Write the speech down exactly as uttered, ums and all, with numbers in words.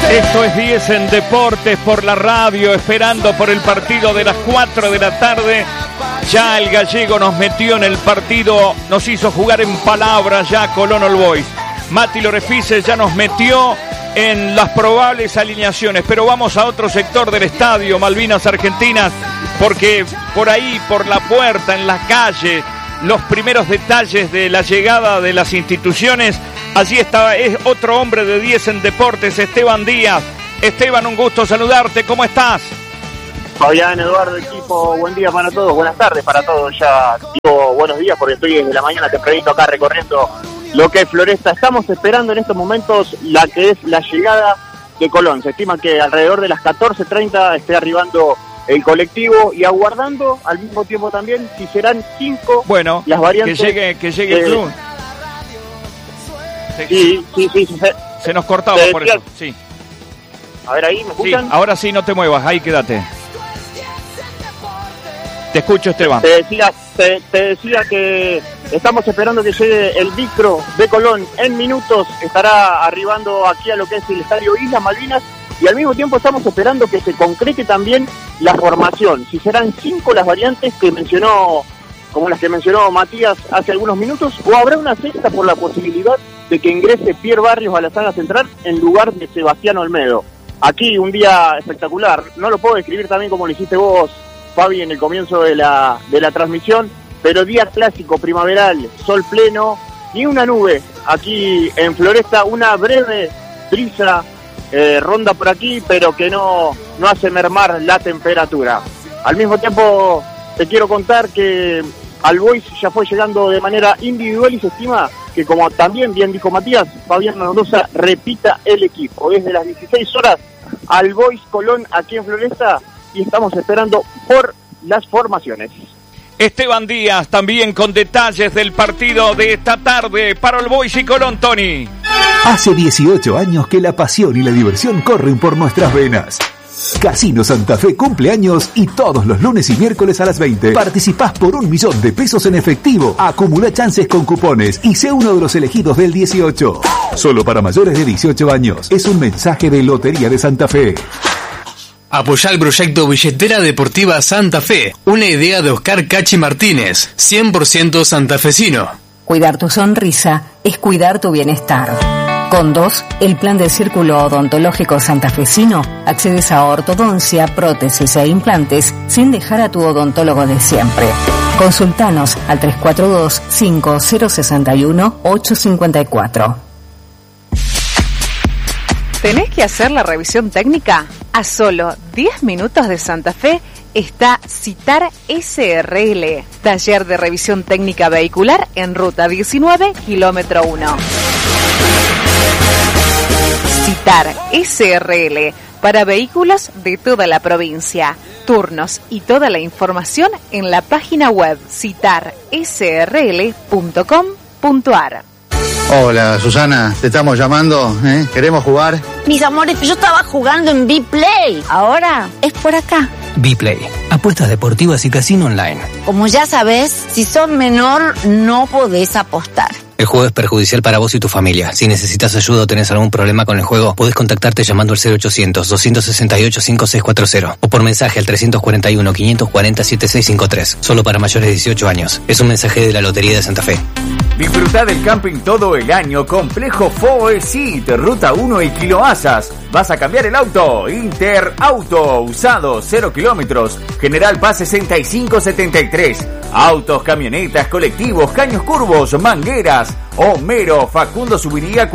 Esto es diez en Deportes por la radio, esperando por el partido de las cuatro de la tarde. Ya el gallego nos metió en el partido, nos hizo jugar en palabras ya Colón All Boys. Mati Lorefice ya nos metió en las probables alineaciones, pero vamos a otro sector del estadio, Malvinas Argentinas, porque por ahí, por la puerta, en la calle, los primeros detalles de la llegada de las instituciones. Allí estaba, es otro hombre de diez en Deportes, Esteban Díaz. Esteban, un gusto saludarte, ¿cómo estás? Fabián, Eduardo, equipo, buen día para todos, buenas tardes para todos. Ya digo buenos días porque estoy desde la mañana tempranito acá recorriendo lo que es Floresta. Estamos esperando en estos momentos la que es la llegada de Colón. Se estima que alrededor de las catorce treinta esté arribando el colectivo y aguardando al mismo tiempo también si serán cinco bueno, las variantes. Que llegue, que llegue el club. Sí, sí, sí, sí. Se, se nos cortaba se por eso, sí. A ver, ahí, ¿me escuchan? Sí, ahora sí, no te muevas, ahí quédate. Te escucho, Esteban. Te decía, te, te decía que estamos esperando que llegue el micro de Colón. En minutos estará arribando aquí a lo que es el estadio Islas Malvinas y al mismo tiempo estamos esperando que se concrete también la formación. Si serán cinco las variantes que mencionó, como las que mencionó Matías hace algunos minutos, o habrá una sexta por la posibilidad de que ingrese Pierre Barrios a la saga central en lugar de Sebastián Olmedo. Aquí un día espectacular, no lo puedo describir también como lo hiciste vos, Fabi, en el comienzo de la, de la transmisión, pero día clásico, primaveral, sol pleno, ni una nube aquí en Floresta, una breve brisa eh, ronda por aquí, pero que no, no hace mermar la temperatura. Al mismo tiempo te quiero contar que All Boys ya fue llegando de manera individual y se estima que, como también bien dijo Matías, Fabián Mendoza repita el equipo. Desde las dieciséis horas, All Boys Colón aquí en Floresta y estamos esperando por las formaciones. Esteban Díaz también con detalles del partido de esta tarde para All Boys y Colón, Tony. Hace dieciocho años que la pasión y la diversión corren por nuestras venas. Casino Santa Fe cumpleaños y todos los lunes y miércoles a las veinte participás por un millón de pesos en efectivo. Acumula chances con cupones y sé uno de los elegidos del dieciocho. Solo para mayores de dieciocho años. Es un mensaje de Lotería de Santa Fe. Apoyá el proyecto Billetera Deportiva Santa Fe, una idea de Oscar Cachi Martínez, cien por ciento santafesino. Cuidar tu sonrisa es cuidar tu bienestar. Con dos, el plan del Círculo Odontológico Santafesino, accedes a ortodoncia, prótesis e implantes sin dejar a tu odontólogo de siempre. Consultanos al tres cuatro dos, cinco cero seis uno, ocho cinco cuatro. ¿Tenés que hacer la revisión técnica? A solo diez minutos de Santa Fe está Citar S R L, taller de revisión técnica vehicular en ruta diecinueve, kilómetro uno. Citar S R L para vehículos de toda la provincia. Turnos y toda la información en la página web citar s r l punto com punto a r. Hola, Susana, te estamos llamando, ¿eh? ¿Queremos jugar? Mis amores, yo estaba jugando en B-Play. Ahora es por acá. B-Play, apuestas deportivas y casino online. Como ya sabes, si sos menor, no podés apostar. El juego es perjudicial para vos y tu familia. Si necesitas ayuda o tenés algún problema con el juego, podés contactarte llamando al cero ochocientos, doscientos sesenta y ocho, cincuenta y seis cuarenta o por mensaje al trescientos cuarenta y uno, quinientos cuarenta, setenta y seis cincuenta y tres. Solo para mayores de dieciocho años. Es un mensaje de la Lotería de Santa Fe. Disfruta del camping todo el año. Complejo Foesit, Ruta uno y Kiloasas. ¿Vas a cambiar el auto? Interauto, usado, cero kilómetros. General Paz sesenta y cinco setenta y tres. Autos, camionetas, colectivos, caños curvos, mangueras. Homero, Facundo Subiría